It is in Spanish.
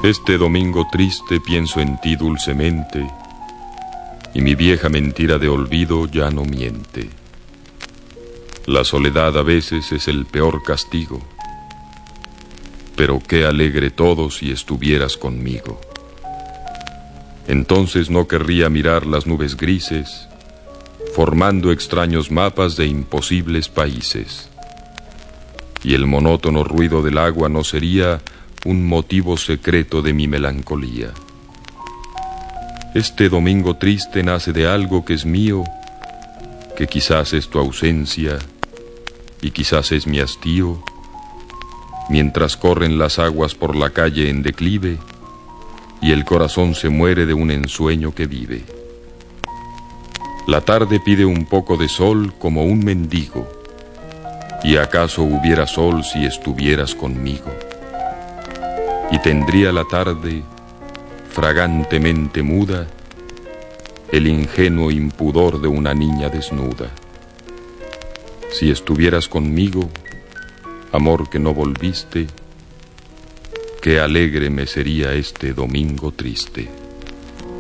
Este domingo triste pienso en ti dulcemente, y mi vieja mentira de olvido ya no miente. La soledad a veces es el peor castigo, pero qué alegre todo si estuvieras conmigo. Entonces no querría mirar las nubes grises, formando extraños mapas de imposibles países. Y el monótono ruido del agua no sería un motivo secreto de mi melancolía. Este domingo triste nace de algo que es mío, que quizás es tu ausencia y quizás es mi hastío, mientras corren las aguas por la calle en declive y el corazón se muere de un ensueño que vive. La tarde pide un poco de sol como un mendigo, y acaso hubiera sol si estuvieras conmigo. Y tendría la tarde, fragantemente muda, el ingenuo impudor de una niña desnuda. Si estuvieras conmigo, amor que no volviste, qué alegre me sería este domingo triste.